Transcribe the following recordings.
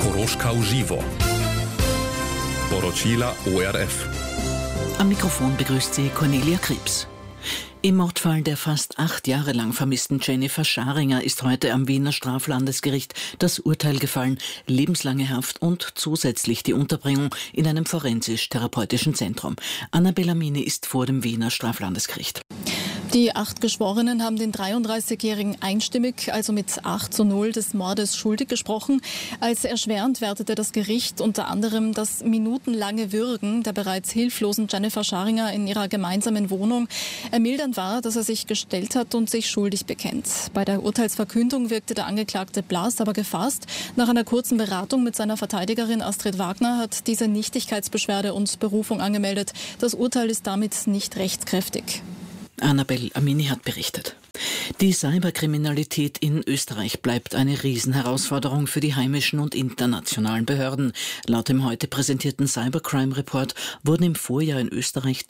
Koroška v živo. Poročila ORF. Am Mikrofon begrüßt sie Cornelia Krebs. Im Mordfall der fast 8 Jahre lang vermissten Jennifer Scharinger ist heute am Wiener Straflandesgericht das Urteil gefallen, lebenslange Haft und zusätzlich die Unterbringung in einem forensisch-therapeutischen Zentrum. Annabella Mini ist vor dem Wiener Straflandesgericht. Die 8 Geschworenen haben den 33-Jährigen einstimmig, also mit 8:0 des Mordes schuldig gesprochen. Als erschwerend wertete das Gericht unter anderem das minutenlange Würgen der bereits hilflosen Jennifer Scharinger in ihrer gemeinsamen Wohnung. Ermildernd war, dass er sich gestellt hat und sich schuldig bekennt. Bei der Urteilsverkündung wirkte der Angeklagte blass, aber gefasst. Nach einer kurzen Beratung mit seiner Verteidigerin Astrid Wagner hat diese Nichtigkeitsbeschwerde und Berufung angemeldet. Das Urteil ist damit nicht rechtskräftig. Annabel Amini hat berichtet. Die Cyberkriminalität in Österreich bleibt eine Riesenherausforderung für die heimischen und internationalen Behörden. Laut dem heute präsentierten Cybercrime Report wurden im Vorjahr in Österreich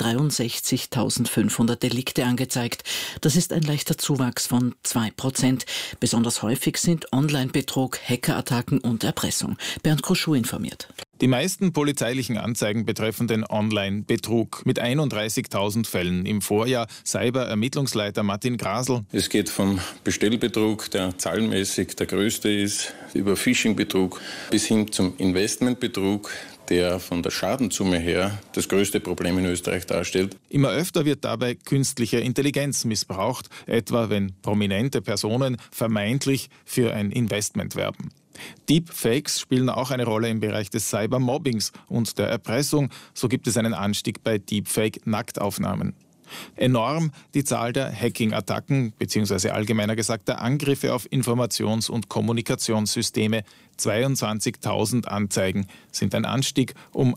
63.500 Delikte angezeigt. Das ist ein leichter Zuwachs von 2%. Besonders häufig sind Online-Betrug, Hackerattacken und Erpressung. Bernd Kroschou informiert. Die meisten polizeilichen Anzeigen betreffen den Online-Betrug mit 31.000 Fällen. Im Vorjahr Cyber-Ermittlungsleiter Martin Grasl. Es geht vom Bestellbetrug, der zahlenmäßig der größte ist, über Phishing-Betrug bis hin zum Investmentbetrug, der von der Schadenssumme her das größte Problem in Österreich darstellt. Immer öfter wird dabei künstliche Intelligenz missbraucht, etwa wenn prominente Personen vermeintlich für ein Investment werben. Deepfakes spielen auch eine Rolle im Bereich des Cybermobbings und der Erpressung. So gibt es einen Anstieg bei Deepfake-Nacktaufnahmen. Enorm die Zahl der Hacking-Attacken bzw. allgemeiner gesagt der Angriffe auf Informations- und Kommunikationssysteme. 22.000 Anzeigen sind ein Anstieg um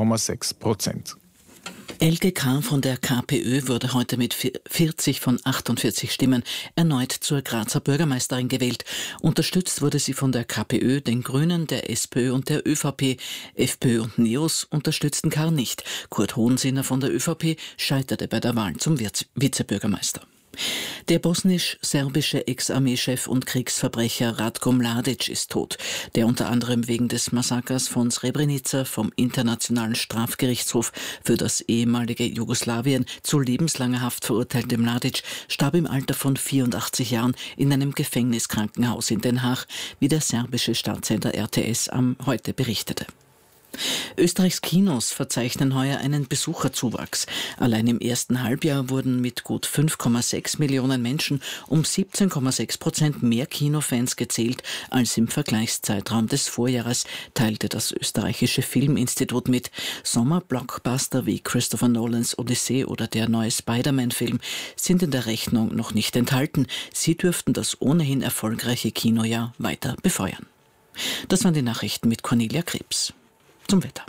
8,6%. Elke K. von der KPÖ wurde heute mit 40 von 48 Stimmen erneut zur Grazer Bürgermeisterin gewählt. Unterstützt wurde sie von der KPÖ, den Grünen, der SPÖ und der ÖVP. FPÖ und NEOS unterstützten Karl nicht. Kurt Hohensinner von der ÖVP scheiterte bei der Wahl zum Vizebürgermeister. Der bosnisch-serbische Ex-Armeechef und Kriegsverbrecher Ratko Mladic ist tot. Der unter anderem wegen des Massakers von Srebrenica vom Internationalen Strafgerichtshof für das ehemalige Jugoslawien zu lebenslanger Haft verurteilte Mladic starb im Alter von 84 Jahren in einem Gefängniskrankenhaus in Den Haag, wie der serbische Staatssender RTS am heute berichtete. Österreichs Kinos verzeichnen heuer einen Besucherzuwachs. Allein im ersten Halbjahr wurden mit gut 5,6 Millionen Menschen um 17,6% mehr Kinofans gezählt als im Vergleichszeitraum des Vorjahres, teilte das österreichische Filminstitut mit. Sommerblockbuster wie Christopher Nolans Odyssee oder der neue Spider-Man-Film sind in der Rechnung noch nicht enthalten. Sie dürften das ohnehin erfolgreiche Kinojahr weiter befeuern. Das waren die Nachrichten mit Cornelia Krebs. Zum Wetter.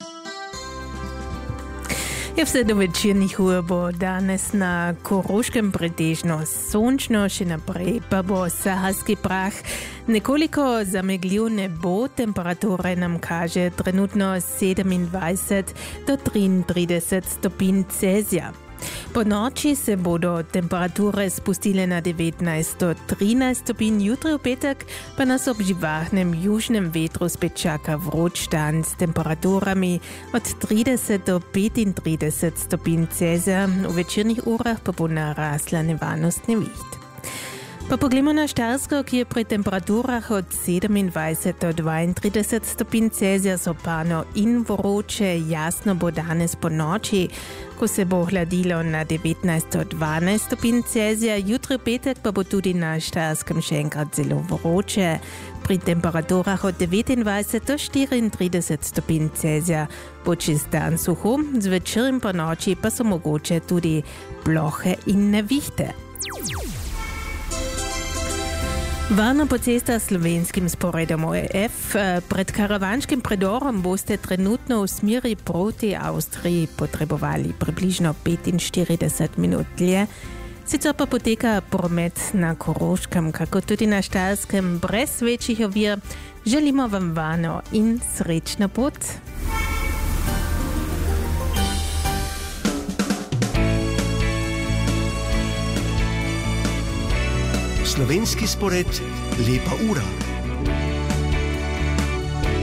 Ja, vse do večernih ur bo danes na Koroškem pretežno sončno, še naprej pa bo saharski prah. Nekoliko zamegljiv ne bo, temperatura nam kaže trenutno 27 do 33 stopinj Celzija. Po noči se bodo temperature spustile na 19 do 13 stopinj, jutri v petek pa nas ob živahnem južnem vetru spet čaka vroč dan s temperaturami od 30 do 35 stopinj Celzija, v večernih urah pa bo narasla nevarnost neviht. Pa poglejmo na Štajersko, ki je pri temperaturah od 27 do 32 stopinj Celzija sopano in vroče, jasno bo danes po noči, ko se bo hladilo na 19 do 12 stopinj Celzija, jutri v petek pa bo tudi na Štajerskem še enkrat zelo vroče. Pri temperaturah od 29 do 34 stopinj Celzija bo čez dan suho, zvečer in po noči pa so mogoče tudi plohe in nevihte. Varno po cestah slovenskim sporedom ORF. Pred karavanškim predorom boste trenutno v smeri proti Avstriji potrebovali približno 45 minut dlje. Sicer pa poteka promet na Koroškem, kako tudi na Štajerskem, brez večjih ovir. Želimo vam varno in srečno pot. Slovenski spored Lepa ura.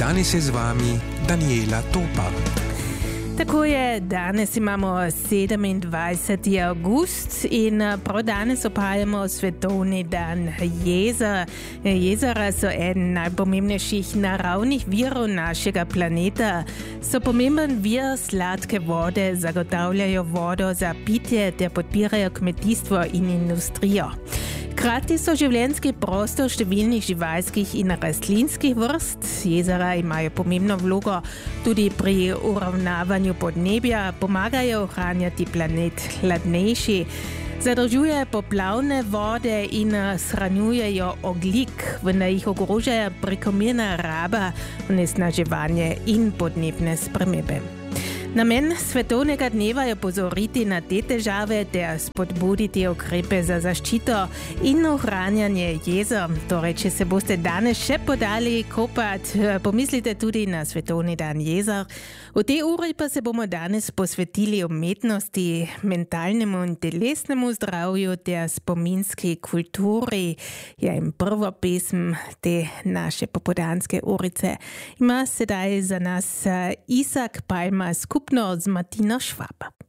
Danes je z vami Daniela Topar. Tako je, danes imamo 27. august in prav danes opajamo Svetovni dan jezer. Jezera so eden najpomembnejših naravnih virov našega planeta. So pomemben vir sladke vode, zagotavljajo vodo za pitje ter podpirajo kmetijstvo in industrijo. Hkrati so življenjski prostor številnih živalskih in rastlinskih vrst. Jezera imajo pomembno vlogo tudi pri uravnavanju podnebja, pomagajo ohranjati planet hladnejši, zadržuje poplavne vode in shranjujejo ogljik, vendar jih ogrožajo prekomerna raba, onesnaževanje in podnebne spremembe. Namen svetovnega dneva je opozoriti na te težave ter spodbuditi ukrepe za zaščito in ohranjanje jezer. Torej, če se boste danes še podali kopat, pomislite tudi na Svetovni dan jezer. V tej uri pa se bomo danes posvetili umetnosti, mentalnemu in telesnemu zdravju ter spominski kulturi. Ja, in prvo pesem te naše popoldanske urice ima sedaj za nas Isak Palma skupno z Martino Švab.